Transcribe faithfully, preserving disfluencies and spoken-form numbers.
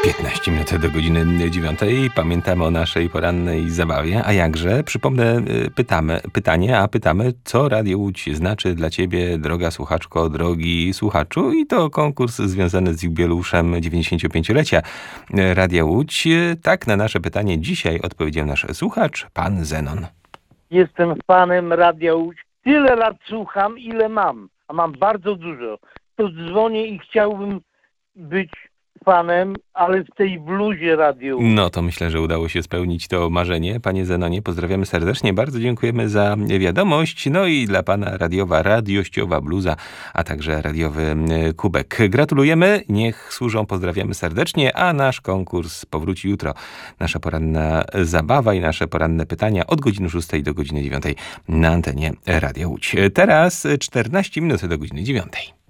piętnaście minut do godziny dziewiątej. Pamiętamy o naszej porannej zabawie. A jakże? Przypomnę, pytamy, pytanie, a pytamy, co Radio Łódź znaczy dla ciebie, droga słuchaczko, drogi słuchaczu? I to konkurs związany z jubileuszem dziewięćdziesięciopięciolecia Radia Łódź. Tak na nasze pytanie dzisiaj odpowiedział nasz słuchacz, pan Zenon. Jestem fanem Radia Łódź. Tyle lat słucham, ile mam. A mam bardzo dużo. To dzwonię i chciałbym być fanem, ale w tej bluzie Radio Łódź. No to myślę, że udało się spełnić to marzenie. Panie Zenonie, pozdrawiamy serdecznie. Bardzo dziękujemy za wiadomość. No i dla pana radiowa, radiościowa bluza, a także radiowy kubek. Gratulujemy. Niech służą. Pozdrawiamy serdecznie. A nasz konkurs powróci jutro. Nasza poranna zabawa i nasze poranne pytania od godziny szóstej do godziny dziewiątej na antenie Radia Łódź. Teraz czternaście minut do godziny dziewiątej.